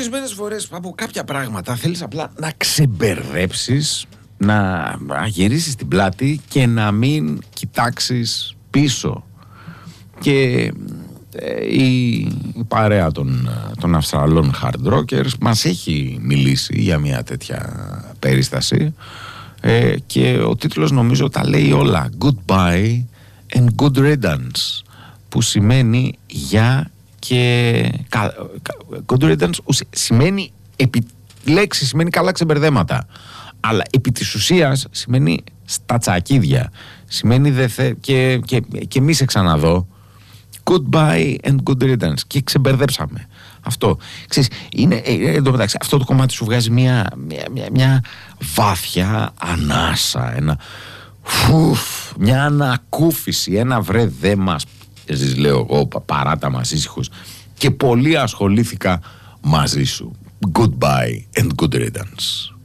ορισμένες φορές από κάποια πράγματα θέλεις απλά να ξεμπερδέψεις, να γυρίσεις την πλάτη και να μην κοιτάξεις πίσω. Και η παρέα των Αυστραλών Hard Rockers μας έχει μιλήσει για μια τέτοια περίσταση, και ο τίτλος νομίζω τα λέει όλα. Goodbye and good riddance, που σημαίνει γεια και good riddance σημαίνει λέξη, σημαίνει καλά ξεμπερδέματα, αλλά επί της ουσίας σημαίνει στα τσακίδια, σημαίνει και μη σε ξαναδώ. Goodbye and good riddance. Και ξεμπερδέψαμε. Αυτό. Ξέρεις, εντωμεταξύ, αυτό το κομμάτι σου βγάζει μια βάθια ανάσα, μια ανακούφιση, ένα βρε δε μας, λέω εγώ, παράτα μας ήσυχους, και πολύ ασχολήθηκα μαζί σου. Goodbye and good riddance.